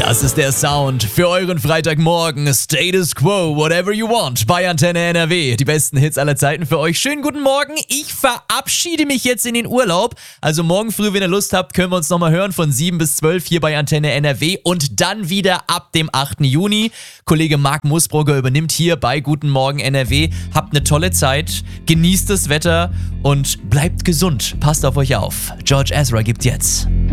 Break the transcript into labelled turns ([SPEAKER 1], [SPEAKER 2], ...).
[SPEAKER 1] Das ist der Sound für euren Freitagmorgen. Status Quo, whatever you want bei Antenne NRW. Die besten Hits aller Zeiten für euch. Schönen guten Morgen. Ich verabschiede mich jetzt in den Urlaub. Also morgen früh, wenn ihr Lust habt, können wir uns nochmal hören von 7 bis 12 hier bei Antenne NRW. Und dann wieder ab dem 8. Juni. Kollege Marc Musbrugger übernimmt hier bei Guten Morgen NRW. Habt eine tolle Zeit, genießt das Wetter und bleibt gesund. Passt auf euch auf. George Ezra gibt jetzt